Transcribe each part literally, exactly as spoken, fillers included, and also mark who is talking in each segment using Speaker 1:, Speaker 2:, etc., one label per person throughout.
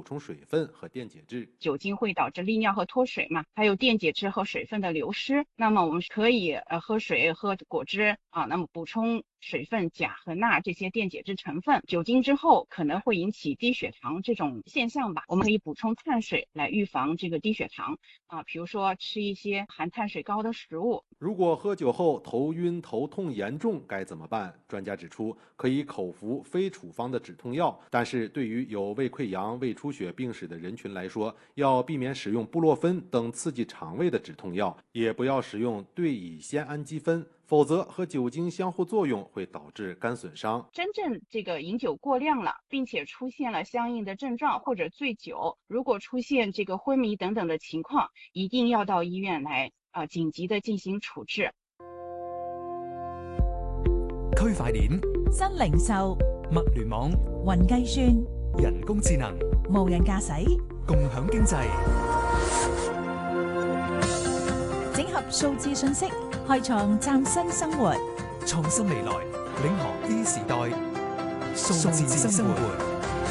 Speaker 1: 充水分和电解质。
Speaker 2: 酒精会导致利尿和脱水嘛，还有电解质和水分的流失。那么我们可以呃喝水、喝果汁啊，那么补充水分、钾和钠这些电解质成分。酒精之后可能会引起低血糖这种现象吧，我们可以补充碳水来预防这个低血糖啊，比如说吃一些含碳水高的食物。
Speaker 1: 如果喝酒后头晕、头痛严重该怎么办？专家指出，可以口服非处方的止痛药，但是对于有胃溃疡、胃出血病史的人群来说，要避免使用布洛芬等刺激肠胃的止痛药，也不要使用对乙酰氨基酚，否则和酒精相互作用会导致肝损伤。
Speaker 2: 真正这个饮酒过量了，并且出现了相应的症状或者醉酒，如果出现这个昏迷等等的情况，一定要到医院来啊、呃，緊急的進行處置。
Speaker 3: 區塊鏈、
Speaker 4: 新零售、
Speaker 3: 物聯網、
Speaker 4: 雲計算、
Speaker 3: 人工智能、
Speaker 4: 無人駕駛、
Speaker 3: 共享經濟，
Speaker 4: 整合數字信息，開創嶄新生活。
Speaker 3: 創新未來，領航 E 時代，數字生活。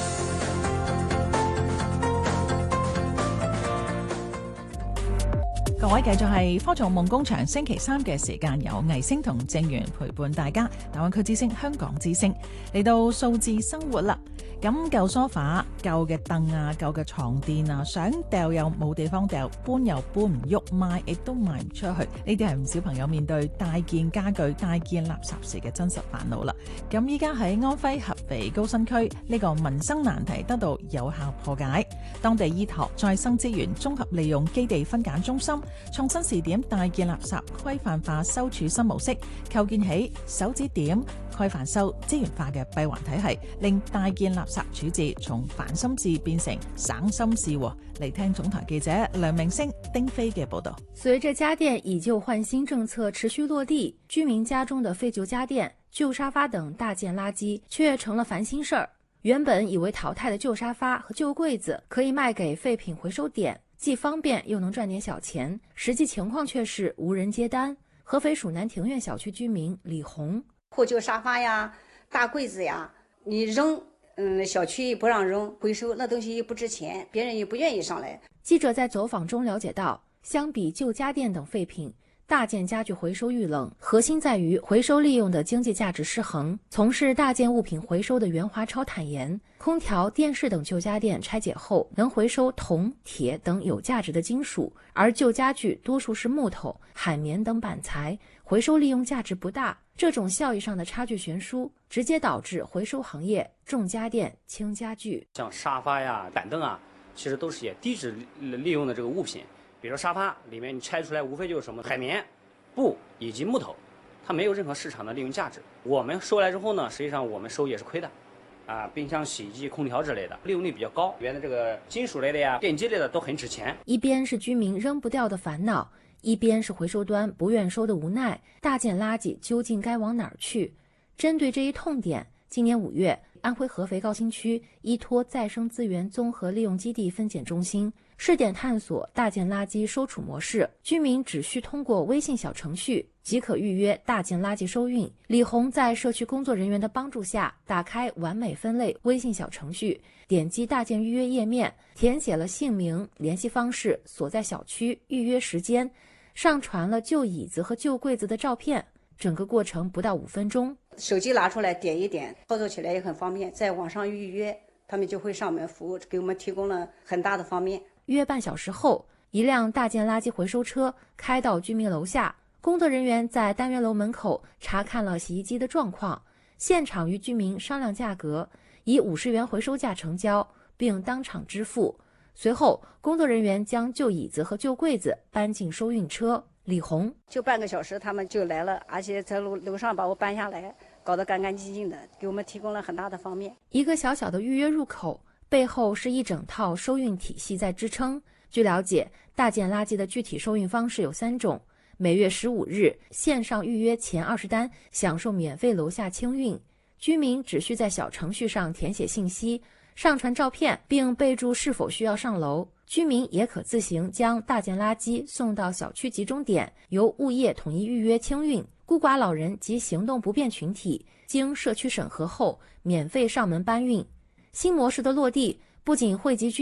Speaker 4: 各位繼續係科創夢工場星期三嘅時間，有魏星同正源陪伴大家。大灣區之聲、香港之聲嚟到數字生活啦。咁舊梳化、舊嘅凳啊、舊嘅床墊啊，想掉又冇地方掉，搬又搬唔喐，賣亦都賣唔出去。呢啲係唔少朋友面對大件家具、大件垃圾時嘅真實煩惱啦。咁依家喺安徽合肥高新區，呢個民生難題得到有效破解。當地依託再生資源綜合利用基地分揀中心，創新試點大件垃圾規範化收儲新模式，構建起手指點規範收資源化嘅閉環體系，令大件垃圾處置從煩心事變成省心事。嚟聽總台記者梁明星、丁飛嘅報道。
Speaker 5: 隨着家電以舊換新政策持續落地，居民家中的廢舊家電、舊沙發等大件垃圾卻成了煩心事兒。原本以為淘汰的舊沙發和舊櫃子可以賣給廢品回收點，既方便又能賺點小錢，實際情況卻是無人接單。合肥蜀南庭院小區居民李紅：
Speaker 6: 破舊沙發呀、大櫃子呀，你扔，嗯，小區不讓扔，回收那東西又不值錢，別人也不願意上來。
Speaker 5: 記者在走訪中了解到，相比舊家電等廢品，大件家具回收遇冷，核心在於回收利用的經濟價值失衡。從事大件物品回收的袁華超坦言，空調、電視等舊家電拆解後能回收銅、鐵等有價值的金屬，而舊家具多數是木頭、海綿等板材，回收利用價值不大。這種效益上的差距懸殊，直接導致回收行業重家電輕家具。
Speaker 7: 像沙發呀、板凳啊，其實都是也低值利用的這個物品。比如沙發裡面你拆出來無非就是什麼海綿、布以及木頭，它沒有任何市場的利用價值。我們收來之後呢，實際上我們收也是虧的。啊，冰箱、洗衣機、空調之類的利用率比較高，裡面的這個金屬類的呀、電機類的都很值錢。
Speaker 5: 一邊是居民扔不掉的煩惱，一邊是回收端不願收的無奈。大件垃圾究竟該往哪兒去？針對這一痛點，今年五月，安徽合肥高新區依託再生資源綜合利用基地分揀中心試點探索大件垃圾收儲模式，居民只需通過微信小程序即可預約大件垃圾收運。李紅在社區工作人員的幫助下，打開完美分類微信小程序，點擊大件預約頁面，填寫了姓名、聯繫方式、所在小區、預約時間，上傳了舊椅子和舊櫃子的照片，整個過程不到五分鐘。
Speaker 6: 手機拿出來點一點，操作起來也很方便，在網上預約，他們就會上門服務，給我們提供了很大的方便。
Speaker 5: 約半小時後，一輛大件垃圾回收車開到居民樓下，工作人員在單元樓門口查看了洗衣機的狀況，現場與居民商量價格，以五十元回收價成交，並當場支付。隨後，工作人員將舊椅子和舊櫃子搬進收運車。李紅：
Speaker 6: 就半個小時，他們就來了，而且在樓樓上把我搬下來，搞得乾乾淨淨的，給我們提供了很大的方便。
Speaker 5: 一個小小的預約入口，背後是一整套收運體系在支撐。據了解，大件垃圾的具體收運方式有三種：每月十五日線上預約前二十單，享受免費樓下清運。居民只需在小程序上填寫信息，上傳照片，並備註是否需要上樓。居民也可自行將大件垃圾送到小區集中點，由物業統一預約清運。孤寡老人及行動不便群體經社區審核後，免費上門搬運。新模式的落地，不僅惠及居